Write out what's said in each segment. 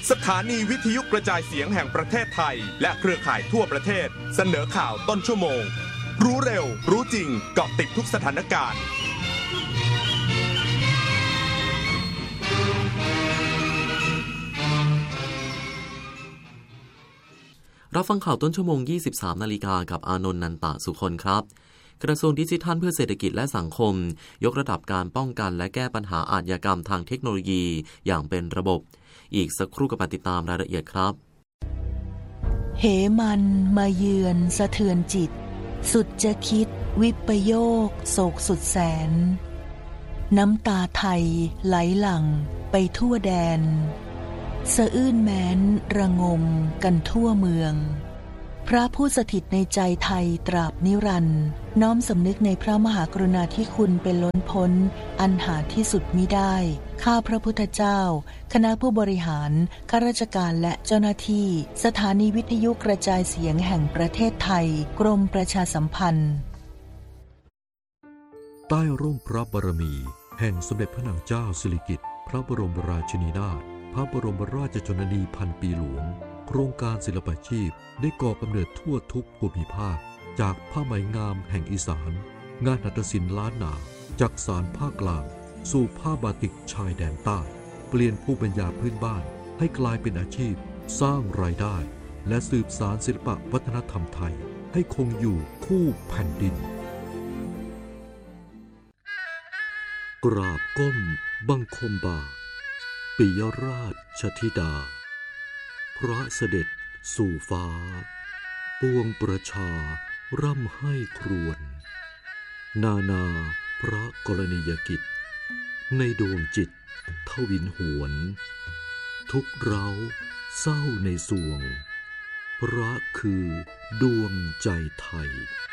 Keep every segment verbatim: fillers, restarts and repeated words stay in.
สถานีวิทยุกระจายเสียงแห่งประเทศไทยและเครือข่ายทั่วประเทศเสนอข่าวต้นชั่วโมงรู้เร็วรู้จริงเกาะติดทุกสถานการณ์รับฟังข่าวต้นชั่วโมง ยี่สิบสาม นาฬิกากับอานนท์ นันตะสุคนครับกระทรวงดิจิทัลเพื่อเศรษฐกิจและสังคมยกระดับการป้องกันและแก้ปัญหาอาชญากรรมทางเทคโนโลยีอย่างเป็นระบบอีกสักครู่กับติดตามรายละเอียดครับเหมันมาเยือนสะเทือนจิตสุดจะคิดวิปโยคโศกสุดแสนน้ำตาไทยไหลหลั่งไปทั่วแดนสะอื้นแม้นระงมกันทั่วเมืองพระผู้สถิตในใจไทยตราบนิรันดร์น้อมสำนึกในพระมหากรุณาธิคุณเป็นล้นพ้นอันหาที่สุดมิได้ข้าพระพุทธเจ้าคณะผู้บริหารข้าราชการและเจ้าหน้าที่สถานีวิทยุกระจายเสียงแห่งประเทศไทยกรมประชาสัมพันธ์ใต้ร่มพระบารมีแห่งสมเด็จพระนางเจ้าสิริกิติ์พระบรมราชินีนาถพระบรมราชชนนีพันปีหลวงโครงการศิลปาชีพได้ก่อกำเนิดทั่วทุกภูมิภาคจากผ้าไหมงามแห่งอีสานงานหัตถศิลป์ล้านนาจากสารภาคกลางสู่ผ้าบาติกชายแดนใต้เปลี่ยนภูมิปัญญาพื้นบ้านให้กลายเป็นอาชีพสร้างรายได้และสืบสานศิลปวัฒนธรรมไทยให้คงอยู่คู่แผ่นดินกราบก้มบังคมบาทปิยราชธิดาพระเสด็จสู่ฟ้าปวงประชาร่ำให้ครวญนานาพระกรณียกิจในดวงจิตทวินหวนทุกเร้าเศร้าในสวงพระคือดวงใจไทย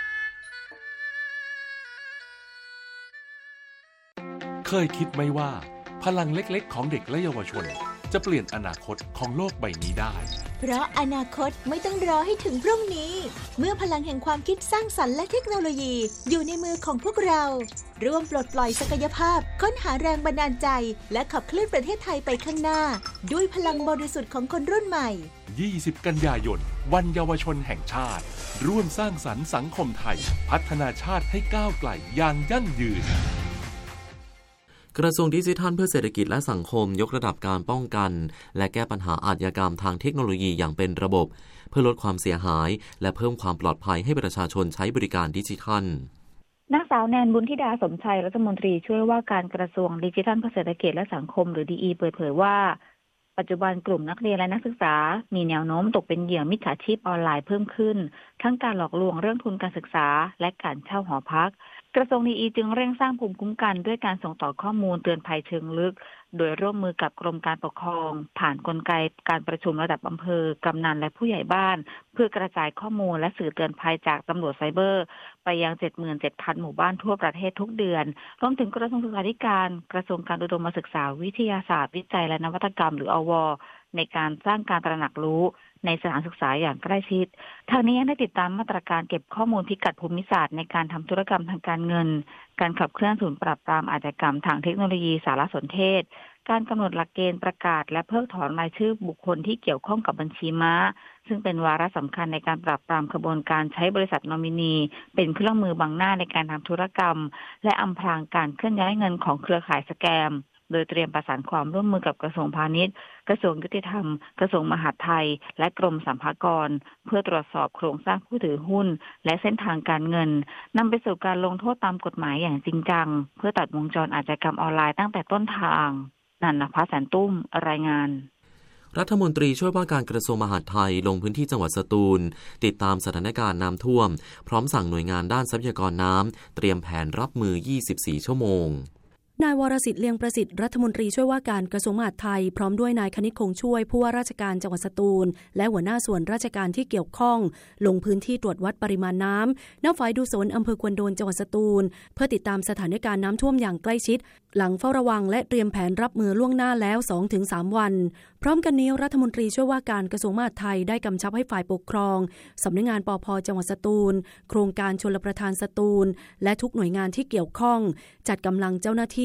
เคยคิดไหมว่าพลังเล็กๆของเด็กและเยาวชนจะเปลี่ยนอนาคตของโลกใบนี้ได้เพราะอนาคตไม่ต้องรอให้ถึงพรุ่งนี้เมื่อพลังแห่งความคิดสร้างสรรค์และเทคโนโลยีอยู่ในมือของพวกเราร่วมปลดปล่อยศักยภาพค้นหาแรงบันดาลใจและขับเคลื่อนประเทศไทยไปข้างหน้าด้วยพลังบริสุทธิ์ของคนรุ่นใหม่ยี่สิบกันยายนวันเยาวชนแห่งชาติร่วมสร้างสรรค์สังคมไทยพัฒนาชาติให้ก้าวไกลอย่างยั่งยืนกระทรวงดิจิทัลเพื่อเศรษฐกิจและสังคมยกระดับการป้องกันและแก้ปัญหาอาชญากรรมทางเทคโนโลยีอย่างเป็นระบบเพื่อลดความเสียหายและเพิ่มความปลอดภัยให้ประชาชนใช้บริการดิจิทัลนางสาวแนนบุญธิดาสมชัยรัฐมนตรีช่วยว่าการกระทรวงดิจิทัลเพื่อเศรษฐกิจและสังคมหรือ ดี อี เปิดเผยว่าปัจจุบันกลุ่มนักเรียนและนักศึกษามีแนวโน้มตกเป็นเหยื่อมิจฉาชีพออนไลน์เพิ่มขึ้นทั้งการหลอกลวงเรื่องทุนการศึกษาและการเช่าหอพักกระทรวง ดี อี จึงเร่งสร้างภูมิคุ้มกันด้วยการส่งต่อข้อมูลเตือนภัยเชิงลึกโดยร่วมมือกับกรมการปกครองผ่านกลไกการประชุมระดับอำเภอกำนันและผู้ใหญ่บ้านเพื่อกระจายข้อมูลและสื่อเตือนภัยจากตำรวจไซเบอร์ไปยัง เจ็ดหมื่นเจ็ดพัน หมู่บ้านทั่วประเทศทุกเดือนรวมถึงกระทรวงศึกษาธิการกระทรวงการอุดมศึกษาวิทยาศาสตร์วิจัยและนวัตกรรมหรือ อว.ในการสร้างการตระหนักรู้ในสถานศึกษาอย่างใกล้ชิดทางนี้ยังได้ติดตามมาตรการเก็บข้อมูลพิกัดภูมิศาสตร์ในการทำธุรกรรมทางการเงินการขับเคลื่อนศูนย์ปราบปรามอาชญากรรมทางเทคโนโลยีสารสนเทศการกำหนดหลักเกณฑ์ประกาศและเพิกถอนรายชื่อบุคคลที่เกี่ยวข้องกับบัญชีม้าซึ่งเป็นวาระสำคัญในการปราบปรามขบวนการใช้บริษัทนอมินีเป็นเครื่องมือบังหน้าในการทำธุรกรรมและอำพรางการเคลื่อนย้ายเงินของเครือข่ายสแกมโดยเตรียมประสานความร่วมมือกับกระทรวงพาณิชย์กระทรวงยุติธรรมกระทรวงมหาดไทยและกรมสรรพากรเพื่อตรวจสอบโครงสร้างผู้ถือหุ้นและเส้นทางการเงินนำไปสู่การลงโทษตามกฎหมายอย่างจริงจังเพื่อตัดวงจรอาชญากรรมออนไลน์ตั้งแต่ต้นทางนันนภาแสนตุ้มรายงานรัฐมนตรีช่วยว่าการกระทรวงมหาดไทยลงพื้นที่จังหวัดสตูลติดตามสถานการณ์น้ำท่วมพร้อมสั่งหน่วยงานด้านทรัพยากรน้ำเตรียมแผนรับมือยี่สิบสี่ชั่วโมงนายวรสิทธิ์เลียงประสิทธิ์รัฐมนตรีช่วยว่าการกระทรวงมหาดไทยพร้อมด้วยนายคณิตคงช่วยผู้ว่าราชการจังหวัดสตูลและหัวหน้าส่วนราชการที่เกี่ยวข้องลงพื้นที่ตรวจวัดปริมาณน้ำณฝ่ายดูสนอำเภอควนโดนจังหวัดสตูลเพื่อติดตามสถานการณ์น้ำท่วมอย่างใกล้ชิดหลังเฝ้าระวังและเตรียมแผนรับมือล่วงหน้าแล้ว สองถึงสาม วันพร้อมกันนี้รัฐมนตรีช่วยว่าการกระทรวงมหาดไทยได้กำชับให้ฝ่ายปกครองสำนักงานปภ.จังหวัดสตูลโครงการชลประทานสตูลและทุกหน่วยงานที่เกี่ยวข้องจัดกำลังเจ้าหน้าที่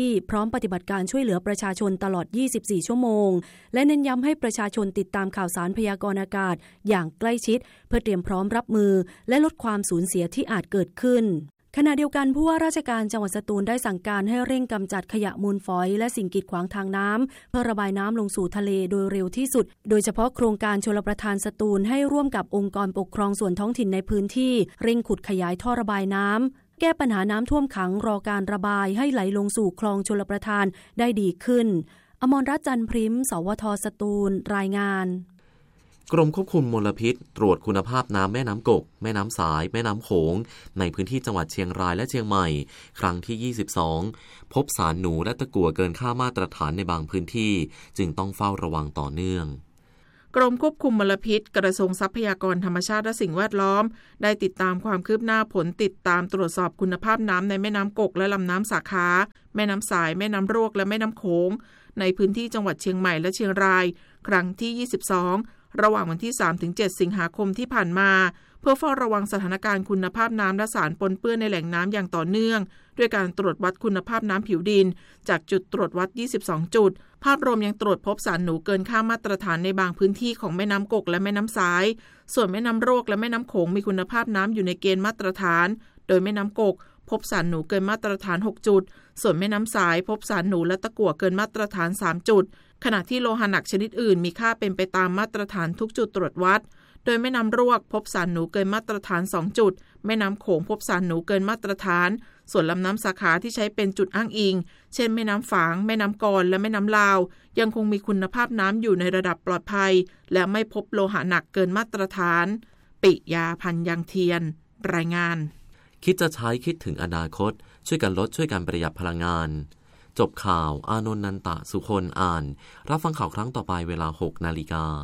ที่พร้อมปฏิบัติการช่วยเหลือประชาชนตลอดยี่สิบสี่ชั่วโมงและเน้นย้ำให้ประชาชนติดตามข่าวสารพยากรณ์อากาศอย่างใกล้ชิดเพื่อเตรียมพร้อมรับมือและลดความสูญเสียที่อาจเกิดขึ้นขณะเดียวกันผู้ว่าราชการจังหวัดสตูลได้สั่งการให้เร่งกำจัดขยะมูลฝอยและสิ่งกีดขวางทางน้ำเพื่อระบายน้ำลงสู่ทะเลโดยเร็วที่สุดโดยเฉพาะโครงการชลประทานสตูลให้ร่วมกับองค์กรปกครองส่วนท้องถิ่นในพื้นที่เร่งขุดขยายท่อระบายน้ำแก้ปัญหาน้ำท่วมขังรอการระบายให้ไหลลงสู่คลองชลประทานได้ดีขึ้นอมรรัตน์จันทร์พริ้มสวทสตูลรายงานกรมควบคุมมลพิษตรวจคุณภาพน้ำแม่น้ำกกแม่น้ำสายแม่น้ำโขงในพื้นที่จังหวัดเชียงรายและเชียงใหม่ครั้งที่ยี่สิบสองพบสารหนูและตะกั่วเกินค่ามาตรฐานในบางพื้นที่จึงต้องเฝ้าระวังต่อเนื่องกรมควบคุมมลพิษกระทรวงทรัพยากรธรรมชาติและสิ่งแวดล้อมได้ติดตามความคืบหน้าผลติดตามตรวจสอบคุณภาพน้ำในแม่น้ำกกและลำน้ำสาขาแม่น้ำสายแม่น้ำรวกและแม่น้ำโขงในพื้นที่จังหวัดเชียงใหม่และเชียงรายครั้งที่ยี่สิบสองระหว่างวันที่ สามถึงเจ็ด สิงหาคมที่ผ่านมาเพื่อเฝ้าระวังสถานการณ์คุณภาพน้ำและสารปนเปื้อนในแหล่งน้ำอย่างต่อเนื่องด้วยการตรวจวัดคุณภาพน้ำผิวดินจากจุดตรวจวัดยี่สิบสองจุดภาพรวมยังตรวจพบสารหนูเกินค่ามาตรฐานในบางพื้นที่ของแม่น้ำกกและแม่น้ำสายส่วนแม่น้ำโรกและแม่น้ำโขงมีคุณภาพน้ำอยู่ในเกณฑ์มาตรฐานโดยแม่น้ำกกพบสารหนูเกินมาตรฐานหกจุดส่วนแม่น้ำสายพบสารหนูและตะกั่วเกินมาตรฐานสามจุดขณะที่โลหะหนักชนิดอื่นมีค่าเป็นไปตามมาตรฐานทุกจุดตรวจวัดโดยแม่น้ำรวกพบสารหนูเกินมาตรฐานสองจุดแม่น้ำโขงพบสารหนูเกินมาตรฐานส่วนลำน้ำสาขาที่ใช้เป็นจุดอ้างอิงเช่นแม่น้ำฝางแม่น้ำกรและแม่น้ำลาวยังคงมีคุณภาพน้ำอยู่ในระดับปลอดภัยและไม่พบโลหะหนักเกินมาตรฐานปิยาพันยังเทียนรายงานคิดจะใช้คิดถึงอนาคตช่วยกันลดช่วยกันประหยัดพลังงานจบข่าวอานนท์นันตะสุคนอ่านรับฟังข่าวครั้งต่อไปเวลา หกนาฬิกา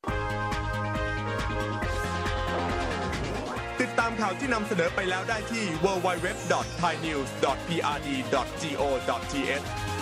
ติดตามข่าวที่นำเสนอไปแล้วได้ที่ ดับเบิลยู ดับเบิลยู ดับเบิลยู ดอท ไทยนิวส์ ดอท พี อาร์ ดี ดอท จี โอ ดอท ที เอช